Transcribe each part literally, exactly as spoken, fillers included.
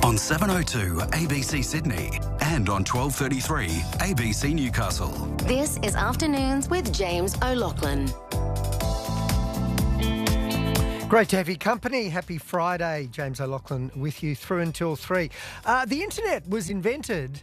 on seven oh two A B C Sydney and on twelve thirty-three A B C Newcastle. This is Afternoons with James O'Loughlin. Great to have your company. Happy Friday. James O'Loughlin with you through until three. Uh, the internet was invented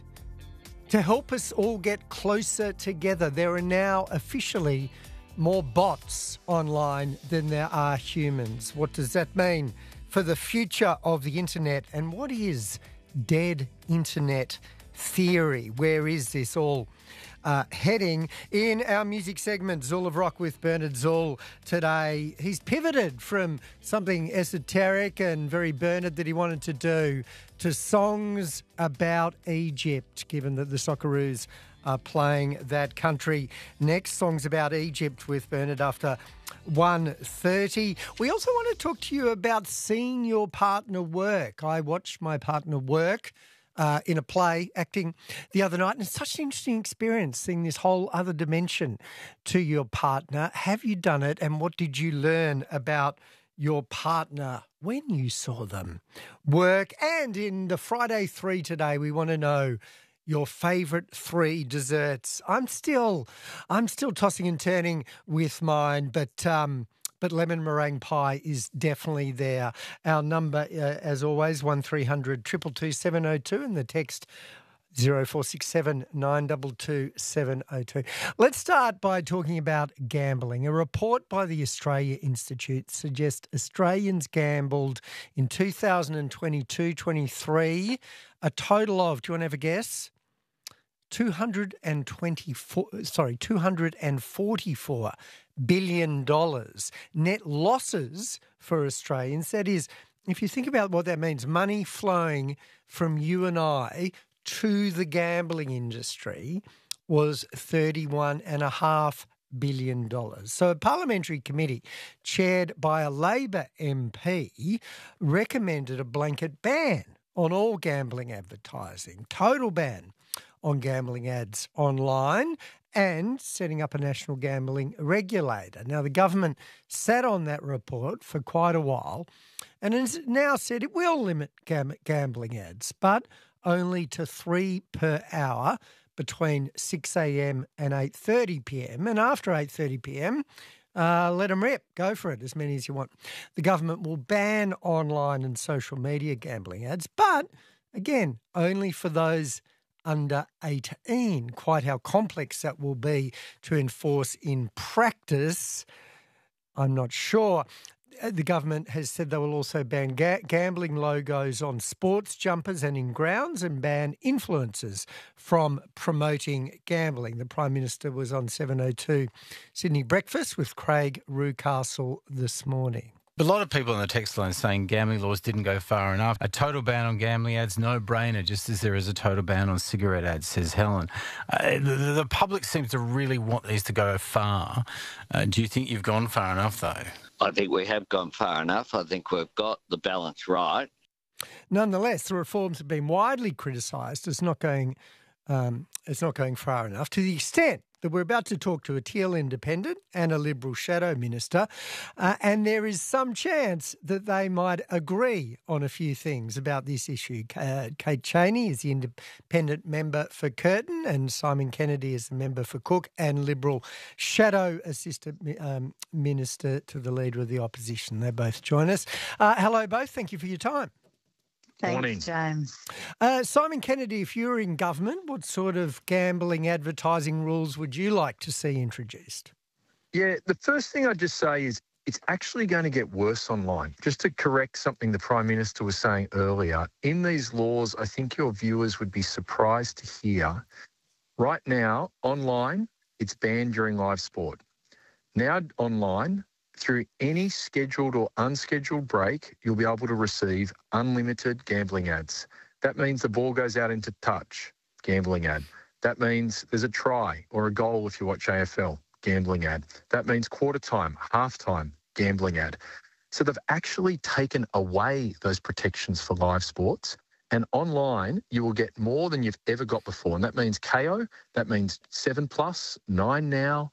to help us all get closer together. There are now officially more bots online than there are humans. What does that mean for the future of the internet? And what is dead internet theory? Where is this all uh, heading? In our music segment, Zool of Rock with Bernard Zool today. He's pivoted from something esoteric and very Bernard that he wanted to do to songs about Egypt, given that the Socceroos are playing that country next. Songs about Egypt with Bernard after one thirty. We also want to talk to you about seeing your partner work. I watched my partner work uh, in a play, acting the other night, and it's such an interesting experience seeing this whole other dimension to your partner. Have you done it, and what did you learn about your partner when you saw them work? And in the Friday Three today, we want to know your favourite three desserts. I'm still, I'm still tossing and turning with mine, but um, but lemon meringue pie is definitely there. Our number, uh, as always, one three hundred two two two seven oh two, and the text zero four six seven nine two two seven oh two. Let's start by talking about gambling. A report by the Australia Institute suggests Australians gambled in two thousand twenty-two twenty-three a total of, do you want to have a guess? two hundred twenty-four, sorry, two hundred forty-four billion dollars net losses for Australians. That is, if you think about what that means, money flowing from you and I to the gambling industry was thirty-one point five billion dollars. So a parliamentary committee chaired by a Labor M P recommended a blanket ban on all gambling advertising, total ban on gambling ads online, and setting up a national gambling regulator. Now, the government sat on that report for quite a while and has now said it will limit gam- gambling ads, but only to three per hour between six a.m. and eight thirty p.m. And after eight thirty p.m, uh, let them rip. Go for it, as many as you want. The government will ban online and social media gambling ads, but, again, only for those under eighteen. Quite how complex that will be to enforce in practice, I'm not sure. The government has said they will also ban ga- gambling logos on sports jumpers and in grounds, and ban influencers from promoting gambling. The Prime Minister was on seven oh two Sydney Breakfast with Craig Rucastle this morning. A lot of people in the text line saying gambling laws didn't go far enough. A total ban on gambling ads, no brainer, just as there is a total ban on cigarette ads, says Helen. Uh, the, the public seems to really want these to go far. Uh, do you think you've gone far enough, though? I think we have gone far enough. I think we've got the balance right. Nonetheless, the reforms have been widely criticised as not going, um, as not going far enough, to the extent that we're about to talk to a Teal independent and a Liberal shadow minister, uh, and there is some chance that they might agree on a few things about this issue. Uh, Kate Chaney is the independent member for Curtin, and Simon Kennedy is the member for Cook, and Liberal shadow assistant um, minister to the Leader of the Opposition. They both join us. Uh, hello both, thank you for your time. Thanks, Morning. James. Uh, Simon Kennedy, if you were in government, what sort of gambling advertising rules would you like to see introduced? Yeah, the first thing I'd just say is it's actually going to get worse online. Just to correct something the Prime Minister was saying earlier, in these laws, I think your viewers would be surprised to hear, right now, online, it's banned during live sport. Now, online, through any scheduled or unscheduled break, you'll be able to receive unlimited gambling ads. That means the ball goes out into touch, gambling ad. That means there's a try or a goal if you watch A F L, gambling ad. That means quarter time, half time, gambling ad. So they've actually taken away those protections for live sports. And online, you will get more than you've ever got before. And that means K O, that means seven plus, nine now,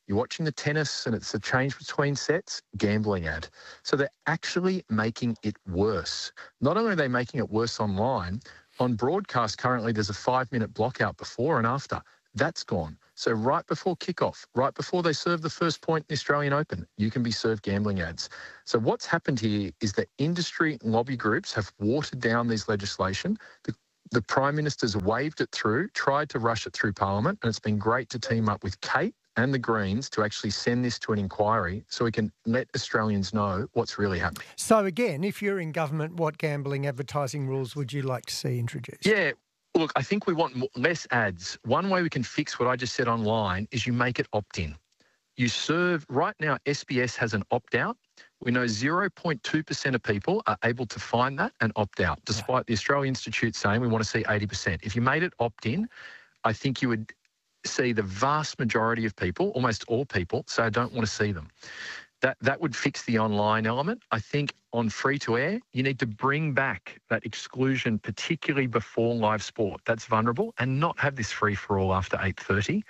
You're watching the tennis and it's a change between sets, gambling ad. So they're actually making it worse. Not only are they making it worse online, on broadcast currently there's a five-minute block out before and after. That's gone. So right before kickoff, right before they serve the first point in the Australian Open, you can be served gambling ads. So what's happened here is that industry lobby groups have watered down this legislation. The, the Prime Minister's waved it through, tried to rush it through Parliament, and it's been great to team up with Kate and the Greens to actually send this to an inquiry so we can let Australians know what's really happening. So again, if you're in government, what gambling advertising rules would you like to see introduced? Yeah. Look, I think we want more, less ads. One way we can fix what I just said online is you make it opt-in. You serve, right now, S B S has an opt-out. We know zero point two percent of people are able to find that and opt out, despite the Australian Institute saying we want to see eighty percent. If you made it opt-in, I think you would see the vast majority of people, almost all people, say I don't want to see them. That that would fix the online element. I think on free-to-air, you need to bring back that exclusion, particularly before live sport. That's vulnerable, and not have this free-for-all after eight thirty.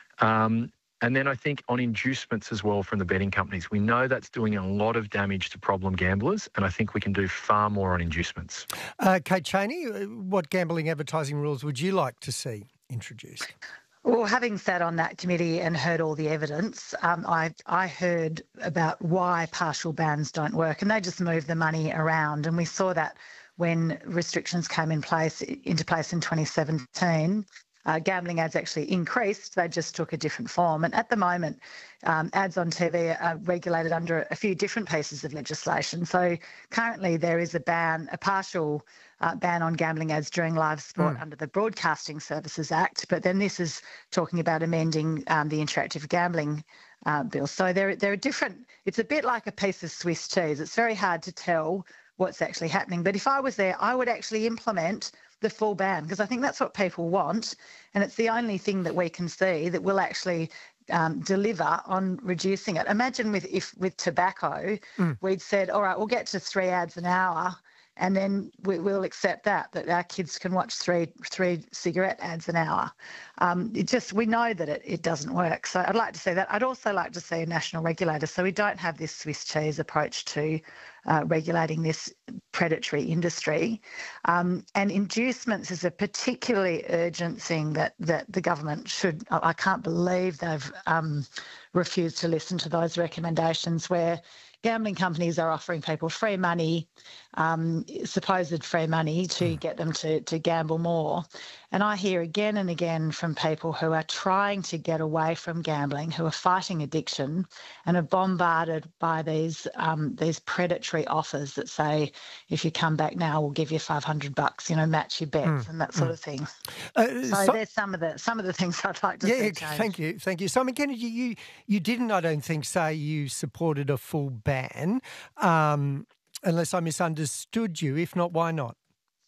Um, and then I think on inducements as well from the betting companies. We know that's doing a lot of damage to problem gamblers, and I think we can do far more on inducements. Uh, Kate Chaney, what gambling advertising rules would you like to see introduced? Well, having sat on that committee and heard all the evidence, um, I, I heard about why partial bans don't work, and they just move the money around. And we saw that when restrictions came in place into place in twenty seventeen. Uh, gambling ads actually increased. They just took a different form. And at the moment, um, ads on T V are regulated under a few different pieces of legislation. So currently there is a ban, a partial uh, ban on gambling ads during live sport mm. under the Broadcasting Services Act. But then this is talking about amending um, the interactive gambling uh, bill. So there, there are different, it's a bit like a piece of Swiss cheese. It's very hard to tell what's actually happening. But if I was there, I would actually implement the full ban, because I think that's what people want, and it's the only thing that we can see that will actually um, deliver on reducing it. Imagine with if with tobacco, mm. we'd said, all right, we'll get to three ads an hour, and then we, we'll accept that, that our kids can watch three three cigarette ads an hour. Um, it just, we know that it, it doesn't work. So I'd like to see that. I'd also like to see a national regulator, so we don't have this Swiss cheese approach to uh, regulating this predatory industry. Um, and inducements is a particularly urgent thing that, that the government should, I can't believe they've um, refused to listen to those recommendations where gambling companies are offering people free money, um, supposed free money to get them to, to gamble more. And I hear again and again from people who are trying to get away from gambling, who are fighting addiction and are bombarded by these um, these predatory offers that say, if you come back now, we'll give you five hundred bucks, you know, match your bets mm. and that sort mm. of thing. Uh, so, so there's some of the some of the things I'd like to yeah, see Yeah, change. thank you, thank you. Simon Kennedy, you, you didn't, I don't think, say you supported a full ban, um, unless I misunderstood you. If not, why not?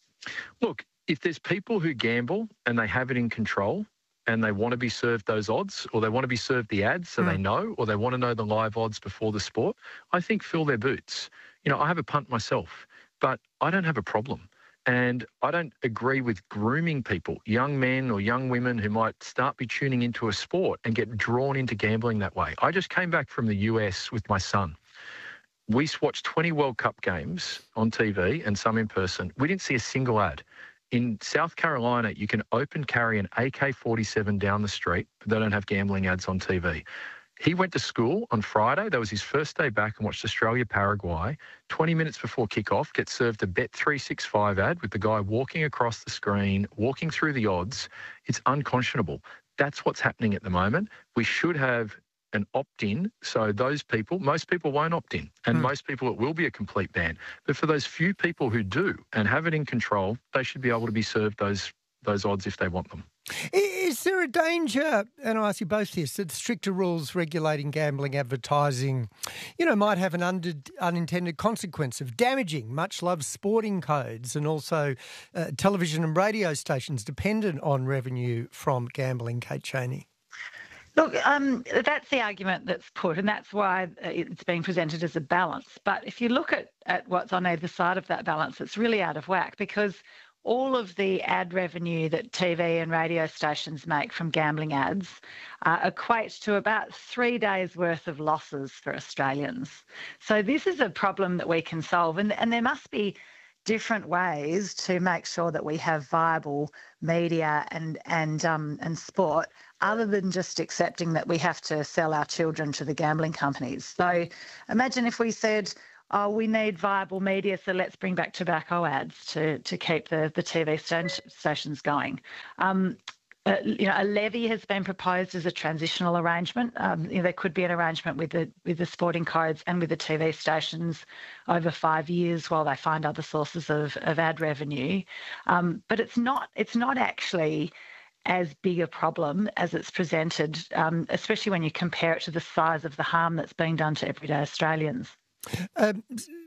Look, if there's people who gamble and they have it in control and they want to be served those odds, or they want to be served the ads so mm. they know, or they want to know the live odds before the sport, I think fill their boots. You know, I have a punt myself, but I don't have a problem. And I don't agree with grooming people, young men or young women who might start be tuning into a sport and get drawn into gambling that way. I just came back from the U S with my son. We watched twenty World Cup games on T V and some in person. We didn't see a single ad. In South Carolina, you can open carry an A K forty-seven down the street, but they don't have gambling ads on T V. He went to school on Friday. That was his first day back, and watched Australia-Paraguay. twenty minutes before kickoff, gets served a Bet three sixty-five ad with the guy walking across the screen, walking through the odds. It's unconscionable. That's what's happening at the moment. We should have an opt-in, so those people, most people won't opt in, and mm. most people it will be a complete ban. But for those few people who do and have it in control, they should be able to be served those those odds if they want them. Is there a danger, and I'll ask you both this, that stricter rules regulating gambling advertising, you know, might have an under, unintended consequence of damaging much-loved sporting codes and also uh, television and radio stations dependent on revenue from gambling? Kate Chaney. Look, um, that's the argument that's put, and that's why it's being presented as a balance. But if you look at, at what's on either side of that balance, it's really out of whack, because all of the ad revenue that T V and radio stations make from gambling ads uh, equates to about three days' worth of losses for Australians. So this is a problem that we can solve, and, and there must be different ways to make sure that we have viable media and and um, and sport, other than just accepting that we have to sell our children to the gambling companies. So imagine if we said, oh, we need viable media, so let's bring back tobacco ads to, to keep the, the T V st- stations going. Um, uh, you know, a levy has been proposed as a transitional arrangement. Um, you know, there could be an arrangement with the with the sporting codes and with the T V stations over five years while they find other sources of, of ad revenue. Um, but it's not it's not actually as big a problem as it's presented, um, especially when you compare it to the size of the harm that's being done to everyday Australians. Um,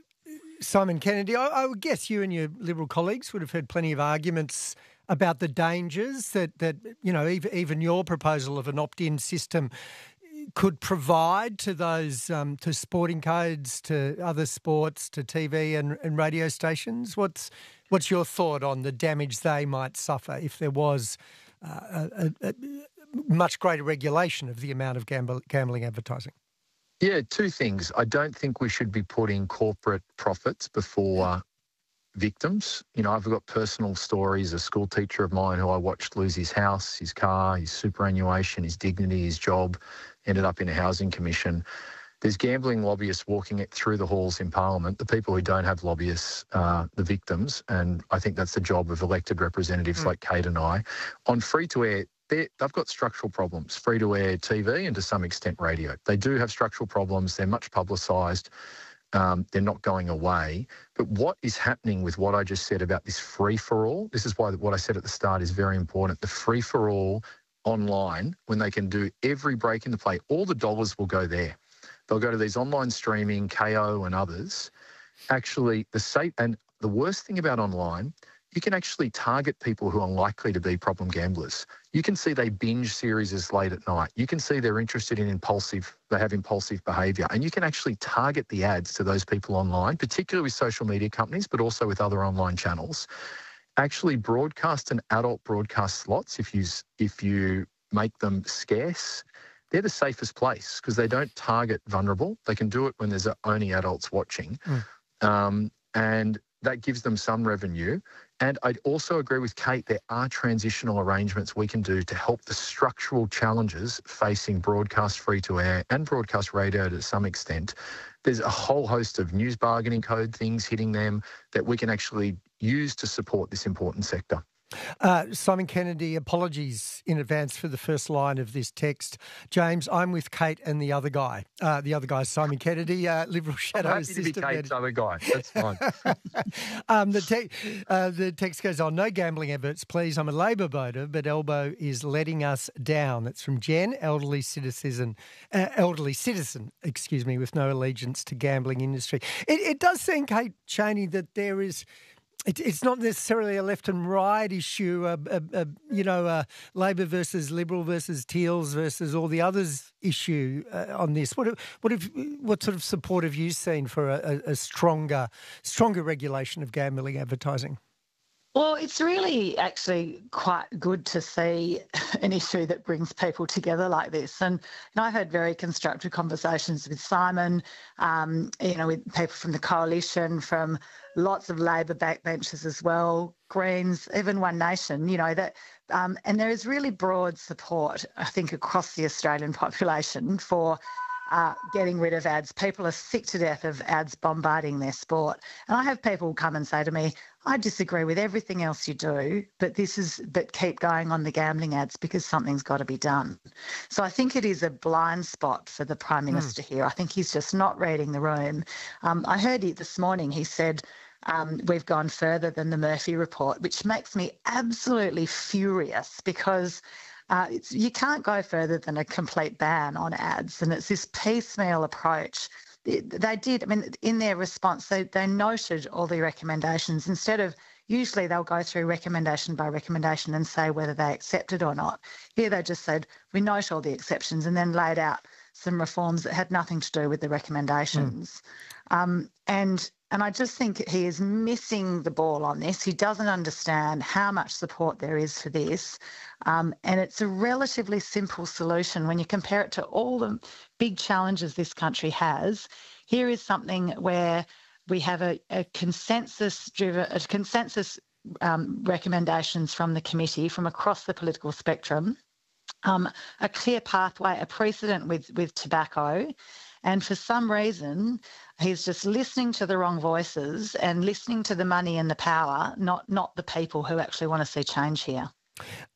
Simon Kennedy, I, I would guess you and your Liberal colleagues would have heard plenty of arguments about the dangers that, that you know, even, even your proposal of an opt-in system could provide to those, um, to sporting codes, to other sports, to T V and, and radio stations. What's what's your thought on the damage they might suffer if there was uh, a, a, a much greater regulation of the amount of gamble, gambling advertising? Yeah, two things. I don't think we should be putting corporate profits before victims. You know, I've got personal stories. A school teacher of mine who I watched lose his house, his car, his superannuation, his dignity, his job, ended up in a housing commission. There's gambling lobbyists walking it through the halls in Parliament. The people who don't have lobbyists are the victims, and I think that's the job of elected representatives mm. like Kate and I. On free-to-air, they've got structural problems, free-to-air T V and to some extent radio. They do have structural problems. They're much publicised. Um, they're not going away. But what is happening with what I just said about this free-for-all, this is why what I said at the start is very important. The free-for-all online, when they can do every break in the play, all the dollars will go there. They'll go to these online streaming, K O and others. Actually, the safe and the worst thing about online, you can actually target people who are likely to be problem gamblers. You can see they binge series late at night. You can see they're interested in impulsive, they have impulsive behaviour. And you can actually target the ads to those people online, particularly with social media companies, but also with other online channels. Actually broadcast and adult broadcast slots, if you, if you make them scarce, they're the safest place because they don't target vulnerable. They can do it when there's only adults watching. Mm. Um, and that gives them some revenue. And I'd also agree with Kate, there are transitional arrangements we can do to help the structural challenges facing broadcast free-to-air and broadcast radio to some extent. There's a whole host of news bargaining code things hitting them that we can actually use to support this important sector. Uh, Simon Kennedy, apologies in advance for the first line of this text. James, I'm with Kate and the other guy. Uh, the other guy is Simon Kennedy, uh, Liberal Shadow I'm happy to be Kate's other guy. That's fine. um, the, te- uh, the text goes on, no gambling adverts, please. I'm a Labor voter, but Elbow is letting us down. That's from Jen, elderly citizen, uh, elderly citizen, excuse me, with no allegiance to gambling industry. It, it does seem, Kate Chaney, that there is... It's not necessarily a left and right issue, a, a, a, you know, a Labor versus Liberal versus Teals versus all the others issue uh, on this. What, what, have, what sort of support have you seen for a, a stronger, stronger regulation of gambling advertising? Well, it's really actually quite good to see an issue that brings people together like this. And, and I had very constructive conversations with Simon, um, you know, with people from the Coalition, from lots of Labor backbenchers as well, Greens, even One Nation, you know, that, um, and there is really broad support, I think, across the Australian population for Uh, getting rid of ads. People are sick to death of ads bombarding their sport. And I have people come and say to me, I disagree with everything else you do, but this is, but keep going on the gambling ads because something's got to be done. So I think it is a blind spot for the Prime Minister mm. here. I think he's just not reading the room. Um, I heard it this morning, he said, um, we've gone further than the Murphy report, which makes me absolutely furious because Uh, it's, you can't go further than a complete ban on ads, and it's this piecemeal approach. They, they did, I mean, in their response, they, they noted all the recommendations. Instead of, usually they'll go through recommendation by recommendation and say whether they accept it or not. Here they just said, we note all the exceptions and then laid out some reforms that had nothing to do with the recommendations. Mm. Um, and and I just think he is missing the ball on this. He doesn't understand how much support there is for this. Um, and it's a relatively simple solution when you compare it to all the big challenges this country has. Here is something where we have a, a consensus driven, a consensus um, recommendations from the committee from across the political spectrum, um, a clear pathway, a precedent with, with tobacco. And for some reason, he's just listening to the wrong voices and listening to the money and the power, not, not the people who actually want to see change here.